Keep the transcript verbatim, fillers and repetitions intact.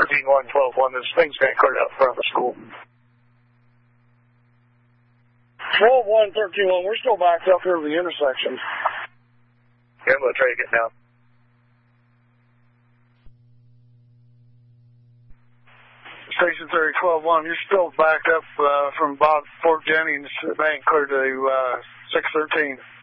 thirteen one, twelve one. This thing's getting cleared out front of the school. twelve one, thirteen one. We're still backed up here at the intersection. Yeah, I'm going to try to get down. Station thirty, twelve one. You're still backed up uh, from Bob Fort Jennings. Bank clear to uh, six thirteen.